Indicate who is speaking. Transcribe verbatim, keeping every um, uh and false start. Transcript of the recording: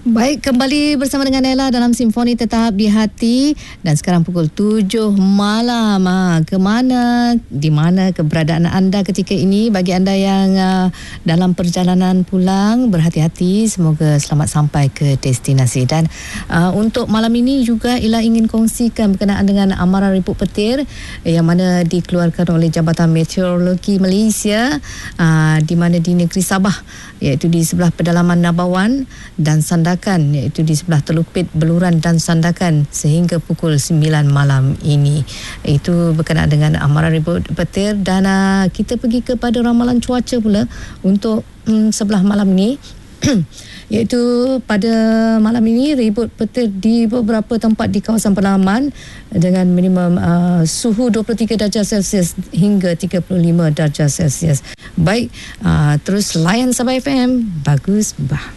Speaker 1: Baik, kembali bersama dengan Ella dalam Simfoni Tetap di Hati, dan sekarang pukul tujuh malam. Ha, ke mana, di mana keberadaan anda ketika ini? Bagi anda yang uh, dalam perjalanan pulang, berhati-hati, semoga selamat sampai ke destinasi. Dan uh, untuk malam ini juga Ella ingin kongsikan berkenaan dengan amaran ribut petir yang mana dikeluarkan oleh Jabatan Meteorologi Malaysia, uh, di mana di negeri Sabah, iaitu di sebelah pedalaman Nabawan dan Sandakan, iaitu di sebelah Telupit, Beluran dan Sandakan sehingga pukul sembilan malam ini. Itu berkenaan dengan amaran ribut petir. Dan uh, kita pergi kepada ramalan cuaca pula untuk um, sebelah malam ini. Iaitu pada malam ini ribut petir di beberapa tempat di kawasan pedalaman dengan minimum uh, suhu dua puluh tiga darjah Celsius hingga tiga puluh lima darjah Celsius. Baik, uh, terus layan Sabah F M. Bagus bah.